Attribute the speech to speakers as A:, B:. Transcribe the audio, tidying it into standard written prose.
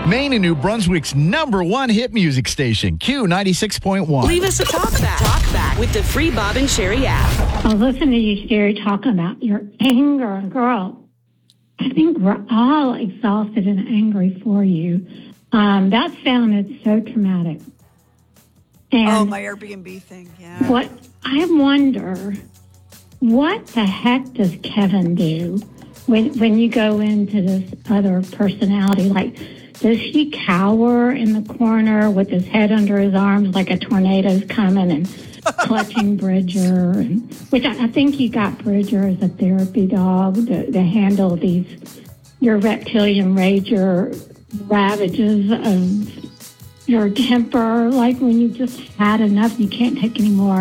A: Maine and New Brunswick's #1 hit music station, Q96.1.
B: Leave us a talk back with the free Bob and Sherry app.
C: I was listening to you, Sherry, talking about your anger. Girl, I think we're all exhausted and angry for you. That sounded so traumatic. And
D: my Airbnb thing, yeah.
C: what I wonder, what the heck does Kevin do when you go into this other personality? Like, does he cower in the corner with his head under his arms like a tornado's coming and clutching Bridger? Which I think you got Bridger as a therapy dog to handle your reptilian rager ravages of your temper, like when you just had enough, you can't take any more.